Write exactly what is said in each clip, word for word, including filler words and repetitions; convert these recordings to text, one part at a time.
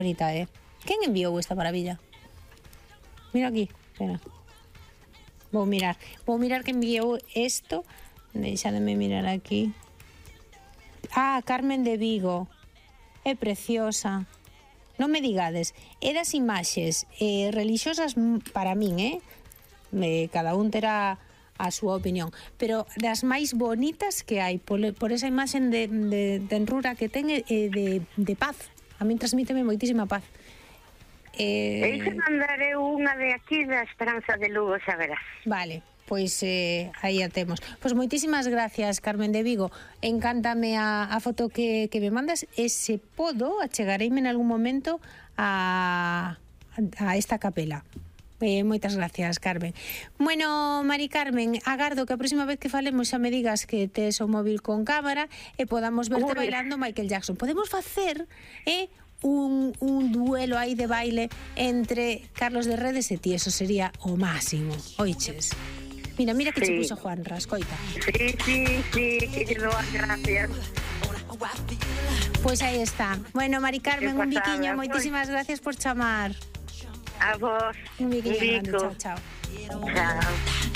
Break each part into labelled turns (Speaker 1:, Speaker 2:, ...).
Speaker 1: Ahorita, eh. Quen enviou esta maravilla? Mira aquí, espera. Vou mirar. Vou mirar que enviou isto. Deixademe mirar aquí. Ah, Carmen de Vigo. É preciosa. Non me digades. E das imaxes eh, religiosas para min, eh? Me, cada un terá a súa opinión. Pero das máis bonitas que hai, por, por esa imaxen de, de, de enrura que ten e de, de paz. A min transmíteme moitísima paz.
Speaker 2: Eh... E iso mandaré unha de aquí da Esperanza de Lugo, xa verás.
Speaker 1: Vale, pois eh, aí a temos. Pois moitísimas gracias, Carmen de Vigo. Encántame a, a foto que, que me mandas. E se podo, achegareime en algún momento a, a esta capela. Eh, moitas gracias, Carmen. Bueno, Mari Carmen, agardo que a próxima vez que falemos xa me digas que tes o móvil con cámara e podamos verte bailando Michael Jackson. Podemos facer eh, un, un duelo aí de baile entre Carlos de Redes e ti, eso sería o máximo. Oiches? Mira, mira que sí. Che puso Juanra, escoita.
Speaker 2: Sí, sí, sí, que lle dou as gracias.
Speaker 1: Pois pues aí está. Bueno, Mari Carmen, un biquiño, moitísimas gracias por chamar.
Speaker 2: A vos.
Speaker 1: Un biquiño grande, chao, chao.
Speaker 2: Chao.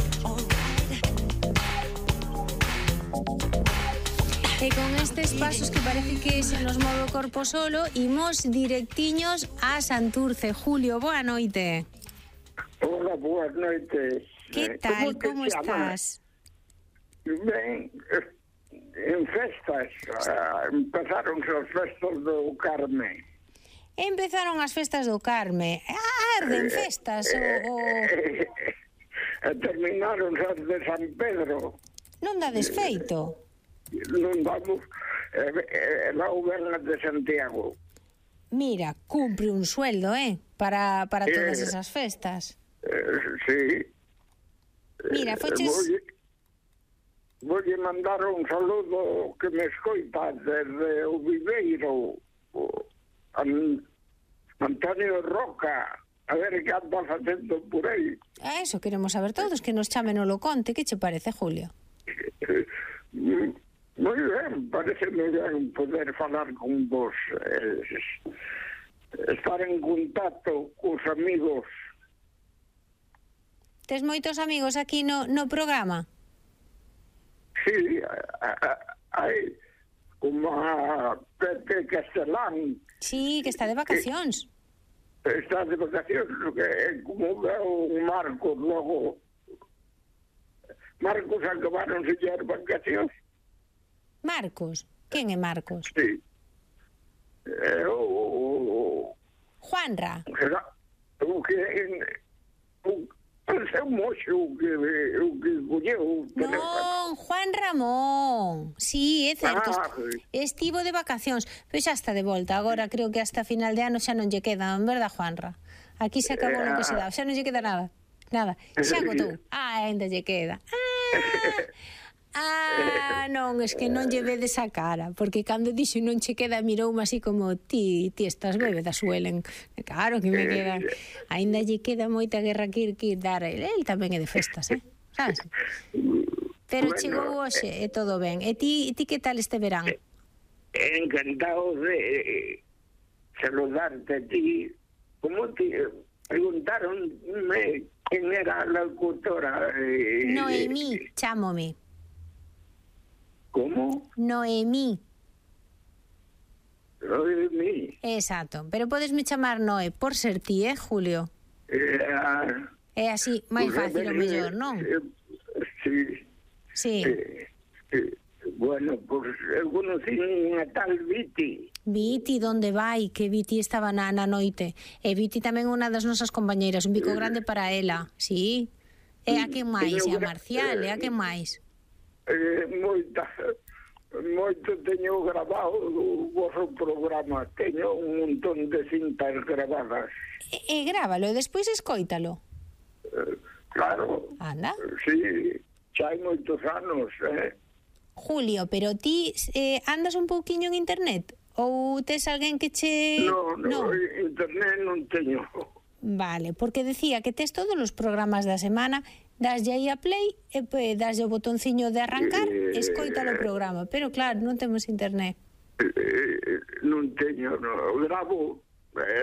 Speaker 1: E con estes pasos que parece que se nos move o corpo solo, imos directiños a Santurce. Julio, boa noite.
Speaker 3: Hola, boa noite.
Speaker 1: Que tal, como estás?
Speaker 3: Ben, en festas, uh, empezaron as festas do Carme.
Speaker 1: Empezaron as festas do Carme. Ah, arden festas o... o...
Speaker 3: E terminaron as de San Pedro.
Speaker 1: Non dades feito?
Speaker 3: Non damos, e eh, eh, logo ven as de Santiago.
Speaker 1: Mira, cumpre un sueldo, eh? Para, para todas eh, esas festas.
Speaker 3: Eh, sí.
Speaker 1: Mira, foches...
Speaker 3: Vou lle mandar un saludo que me escoita desde o Viveiro, o An... Antonio Roca, a ver que anda facendo por aí.
Speaker 1: A eso queremos saber todos, que nos chamen o lo conte. Que che parece, Julio?
Speaker 3: Moi ben, parece moi ben poder falar con vos, eh, estar en contacto cos amigos.
Speaker 1: Tes moitos amigos aquí no, no programa?
Speaker 3: Sí, hai como a Pepe Castelán.
Speaker 1: Sí, que está de vacacións.
Speaker 3: Está de vacacións, que é como veo un Marcos logo. Marcos acabaron de ir vacacións.
Speaker 1: Marcos? Quen é Marcos?
Speaker 3: Sí. Eh, o...
Speaker 1: Juanra?
Speaker 3: O que... O que é moxo o que, o que colleu.
Speaker 1: Non, Juan Ramón. Sí, é certo. Ah, estivo de vacacións, pero xa está de volta. Agora creo que hasta final de ano xa non lle queda, en verdad, Juanra? Aquí se acabou eh, o que se dá. Xa non lle queda nada. Nada. Xa agotou. Ah, ainda lle queda. Ah, ah, non, es que non lle vedes a cara, porque cando dixo non che queda, miroume así como ti, ti estás bébeda, suelen. Claro que me queda. Ainda lle queda moita guerra que ir, que ir dar. El, el tamén é de festas, eh? Sabes? Pero bueno, chegou hoxe e todo ben. E ti, ti que tal este verán?
Speaker 3: Encantado de saludarte a ti. Como te preguntaron quen era a locutora? Eh,
Speaker 1: Noemí, chámome.
Speaker 3: ¿Cómo?
Speaker 1: Noemí.
Speaker 3: Noemí.
Speaker 1: Exacto, pero podesme chamar Noé por ser ti, eh, Julio?
Speaker 3: Eh,
Speaker 1: é así, máis fácil o mellor, non?
Speaker 3: Sí.
Speaker 1: Sí.
Speaker 3: Eh, eh, bueno, pues eu conocí unha tal Viti.
Speaker 1: Viti, donde vai? Que Viti estaba na, na noite. E Viti tamén unha das nosas compañeiras, un bico grande para ela, sí. E a que máis? E a Marcial, e a que máis?
Speaker 3: Eh, moita, moito teño grabado o vosso programa, teño un montón de cintas grabadas.
Speaker 1: E, e grábalo, e despois escóitalo.
Speaker 3: Eh, claro.
Speaker 1: Anda.
Speaker 3: Sí, xa hai moitos anos, eh.
Speaker 1: Julio, pero ti eh, andas un pouquiño en internet? Ou tes alguén que che...
Speaker 3: No, no, no, internet non teño.
Speaker 1: Vale, porque decía que tes todos os programas da semana, daslle aí a play e daslle o botonciño de arrancar e escoita o programa, pero claro, non temos internet.
Speaker 3: Eh, non teño, no, gravo, eh,